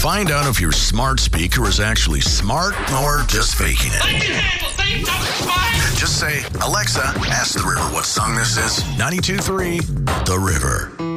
Find out if your smart speaker is actually smart or just faking it. I can handle things just fine. Just say, Alexa, ask the river what song this is. 92.3 The River.